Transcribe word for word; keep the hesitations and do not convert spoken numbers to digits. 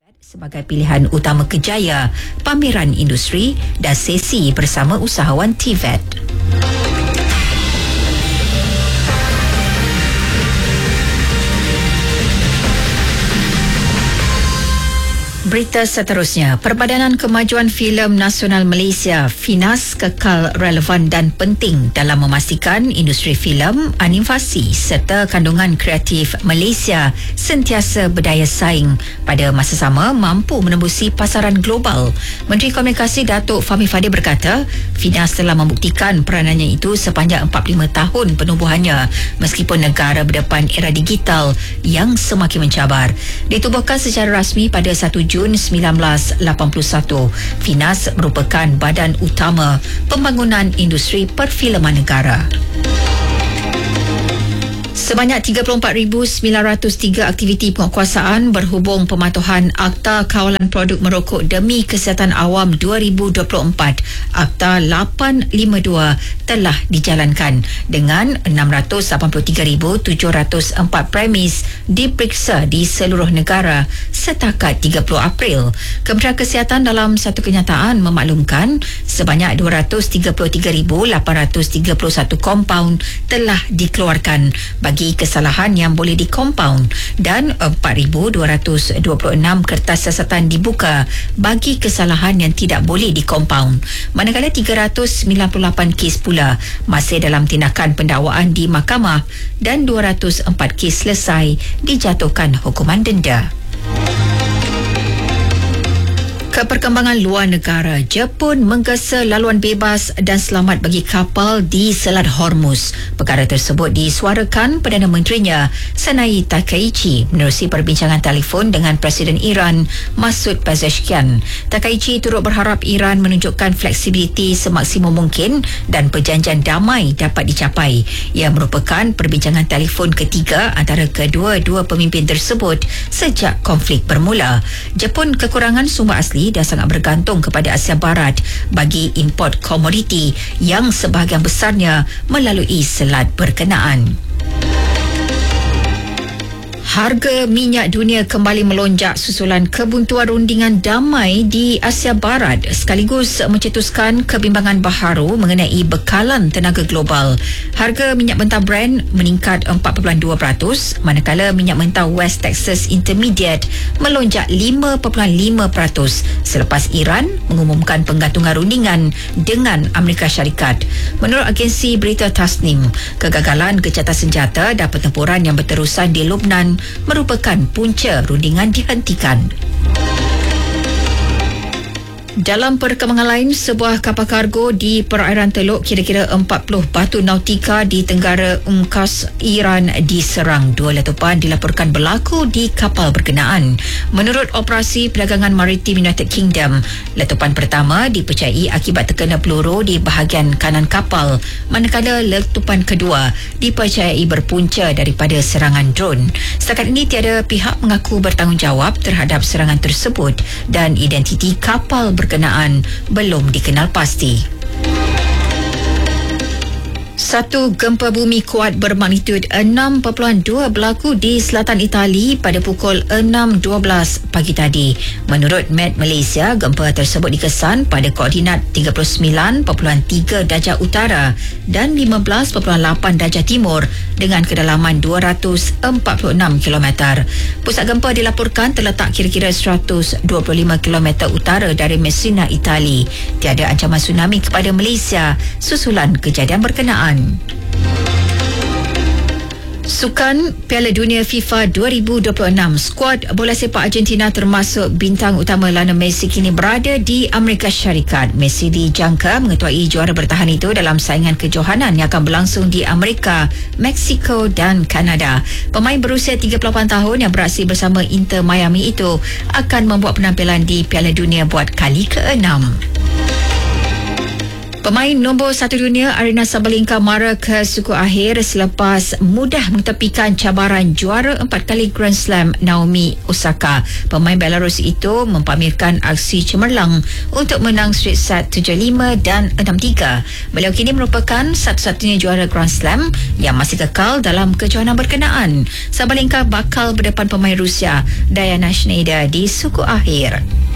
sebagai pilihan utama kejaya pameran industri dan sesi bersama usahawan T V E T. Berita seterusnya, Perbadanan Kemajuan Filem Nasional Malaysia FINAS kekal relevan dan penting dalam memastikan industri filem, animasi serta kandungan kreatif Malaysia sentiasa berdaya saing pada masa sama mampu menembusi pasaran global. Menteri Komunikasi Datuk Fahmi Fadil berkata, FINAS telah membuktikan peranannya itu sepanjang empat puluh lima tahun penubuhannya meskipun negara berdepan era digital yang semakin mencabar. Ditubuhkan secara rasmi pada satu Jun sembilan belas lapan puluh satu, FINAS merupakan badan utama pembangunan industri perfilman negara. Sebanyak tiga puluh empat ribu sembilan ratus tiga aktiviti penguatkuasaan berhubung pematuhan Akta Kawalan Produk Merokok Demi Kesihatan Awam dua ribu dua puluh empat Akta lapan lima dua telah dijalankan dengan enam ratus lapan puluh tiga ribu tujuh ratus empat premis diperiksa di seluruh negara setakat tiga puluh April. Kementerian Kesihatan dalam satu kenyataan memaklumkan sebanyak dua ratus tiga puluh tiga ribu lapan ratus tiga puluh satu kompaun telah dikeluarkan bagi kesalahan yang boleh dikompaun dan empat ribu dua ratus dua puluh enam kertas siasatan dibuka bagi kesalahan yang tidak boleh dikompaun. Manakala tiga ratus sembilan puluh lapan kes pula masih dalam tindakan pendakwaan di mahkamah dan dua ratus empat kes selesai dijatuhkan hukuman denda. Keperkembangan luar negara, Jepun menggesa laluan bebas dan selamat bagi kapal di Selat Hormuz. Perkara tersebut disuarakan Perdana Menterinya Sanai Takaichi menerusi perbincangan telefon dengan Presiden Iran Masoud Pezeshkian. Takaichi turut berharap Iran menunjukkan fleksibiliti semaksimum mungkin dan perjanjian damai dapat dicapai. Ia merupakan perbincangan telefon ketiga antara kedua-dua pemimpin tersebut sejak konflik bermula. Jepun kekurangan sumber asli dan sangat bergantung kepada Asia Barat bagi import komoditi yang sebahagian besarnya melalui selat berkenaan. Harga minyak dunia kembali melonjak susulan kebuntuan rundingan damai di Asia Barat sekaligus mencetuskan kebimbangan baharu mengenai bekalan tenaga global. Harga minyak mentah Brent meningkat empat perpuluhan dua peratus manakala minyak mentah West Texas Intermediate melonjak lima perpuluhan lima peratus selepas Iran mengumumkan penggantungan rundingan dengan Amerika Syarikat. Menurut agensi berita Tasnim, kegagalan gencatan senjata dan pertempuran yang berterusan di Lebanon merupakan punca rundingan dihentikan. Dalam perkembangan lain, sebuah kapal kargo di perairan Teluk kira-kira empat puluh batu nautika di Tenggara Ungkas Iran diserang. Dua letupan dilaporkan berlaku di kapal berkenaan. Menurut Operasi Perdagangan Maritim United Kingdom, letupan pertama dipercayai akibat terkena peluru di bahagian kanan kapal, manakala letupan kedua dipercayai berpunca daripada serangan drone. Setakat ini tiada pihak mengaku bertanggungjawab terhadap serangan tersebut dan identiti kapal berkenaan berkenaan belum dikenal pasti. Satu gempa bumi kuat bermagnitud enam perpuluhan dua berlaku di selatan Itali pada pukul enam dua belas pagi tadi. Menurut Met Malaysia, gempa tersebut dikesan pada koordinat tiga puluh sembilan perpuluhan tiga darjah utara dan lima belas perpuluhan lapan darjah timur dengan kedalaman dua ratus empat puluh enam kilometer. Pusat gempa dilaporkan terletak kira-kira seratus dua puluh lima kilometer utara dari Messina, Itali. Tiada ancaman tsunami kepada Malaysia susulan kejadian berkenaan. Sukan Piala Dunia FIFA dua ribu dua puluh enam, skuad bola sepak Argentina termasuk bintang utama Lionel Messi kini berada di Amerika Syarikat. Messi dijangka mengetuai juara bertahan itu dalam saingan kejohanan yang akan berlangsung di Amerika, Meksiko dan Kanada. Pemain berusia tiga puluh lapan tahun yang beraksi bersama Inter Miami itu akan membuat penampilan di Piala Dunia buat kali keenam. Pemain nombor satu dunia Aryna Sabalenka mara ke suku akhir selepas mudah mengetepikan cabaran juara empat kali Grand Slam Naomi Osaka. Pemain Belarus itu mempamerkan aksi cemerlang untuk menang straight set tujuh lima dan enam tiga. Beliau kini merupakan satu-satunya juara Grand Slam yang masih kekal dalam kejohanan berkenaan. Sabalenka bakal berdepan pemain Rusia Diana Schneider di suku akhir.